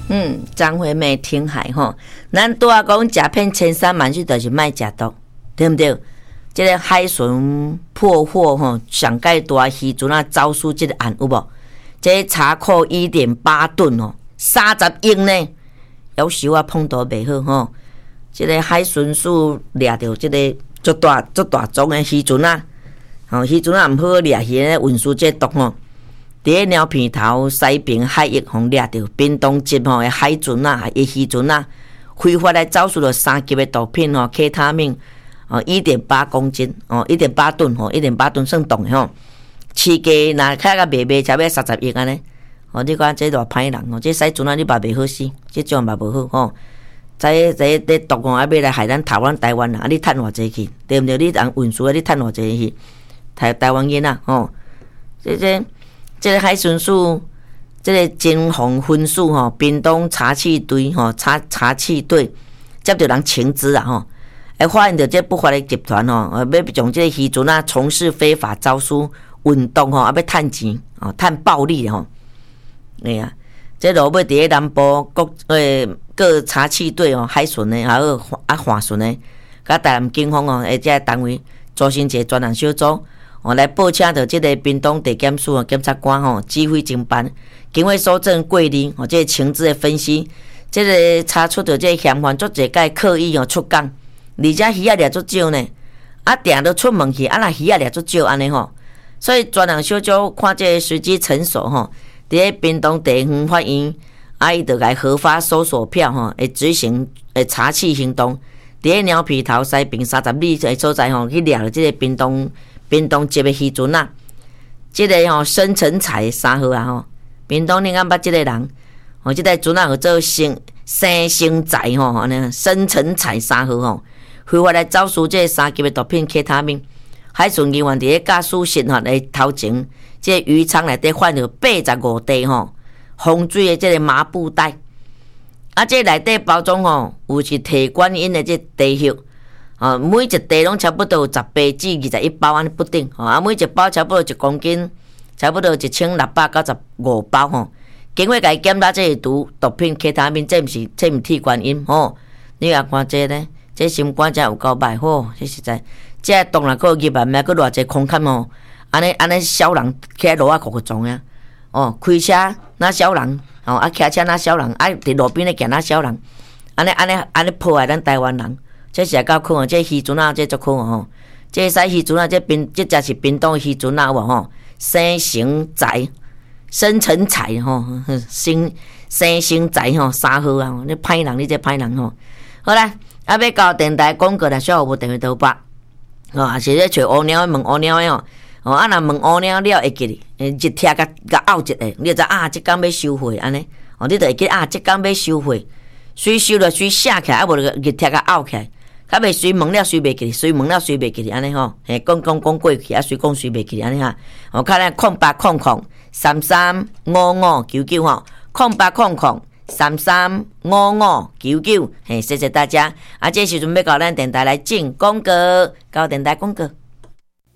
张惠妹听海吼，咱拄啊讲食片13万岁，就是卖食毒，对不对？这个海巡破获吼，上盖大渔船啊走私这个案有无？这查扣1.8吨哦，30亿呢，有时啊碰到袂好吼。这个海巡署掠到这个足大宗的渔船啊，吼渔船啊毋好掠去运输这毒吼。伫个鸟片头西边海域互掠到屏东籍吼的海船啊，伊渔船啊，非法来走私了3级的毒品吼，K 他命1.8公斤1.8吨1.8吨算重的吼。市价若开甲卖差不多30亿安尼，你看这偌歹人哦，这洗船啊你嘛袂好死，这种嘛无好吼。这毒哦，要来害咱台湾人，你趁偌济去，对毋对？你人运输你趁偌济去，台湾囡仔吼，这个海巡署，这个金鸿分署吼，屏东查缉队吼，查缉队接到人情资啊吼，发现到这不法的集团吼，要从这个渔船啊从事非法走私运动吼，要趁钱哦，趁暴利吼，哎呀，这落尾伫个南部各查缉队哦，海巡的还有华巡的，甲台南警方哦，这单位组成一个专案小组。来报请到这个屏东地检署检察官吼指挥侦办，经过搜证过程这个情资的分析，这个查出到这个嫌犯足侪个刻意出港，而且鱼仔掠足少呢，定都出门去，若鱼仔掠足少安尼吼，所以专案小组看这个时机成熟吼，伫个屏东地方法院，伊就来核发搜索票吼，会执行查缉行动，伫个鸟皮头西边30里的所在吼，去掠了这个屏东籍的渔船啊，这个吼申成才3号啊吼，屏东你敢捌这个人？这个船啊叫做生财吼，安尼申成才3号吼，非法来走私这3级的毒品 K 他命，海巡人员伫个驾驶室吼来头前，这渔舱内底发现85袋吼封水的这个麻布袋，这内底包装吼有是铁观音的这地叶。每一袋拢差不多有10包至21包安尼不等，每一包差不多1公斤，差不多1695包吼。经过甲伊检查，这是毒品 K 他命，这毋是铁观音吼。你也看这呢，这心肝真有够歹吼，这实在，这当然佫入万，佫偌济空间吼，安尼小人起来路啊，酷撞啊，开车那小人，骑车那小人，伫路边咧行那小人，安尼破坏咱台湾人。这是够可能，这渔船啊，这足可能吼。这使渔船啊，这才是屏东渔船啊，有无吼？生成才吼，生成才吼，3号啊，你歹人，你这歹人吼。好啦，要到电台广告啦，小号无电话倒拨，也是咧找乌鸟问乌鸟的吼。若问乌鸟了会记哩，一听甲拗一下，你就知即工要收费安尼。你就会记即工要收费，随收了随写起来，无就日听甲拗起来。较袂随问了随袂记，随问了随袂记安尼吼，讲过去随讲随袂记安尼哈。看咱0800335599吼，0800335599，谢谢大家。这时阵要到咱电台来进广告，到电台广告。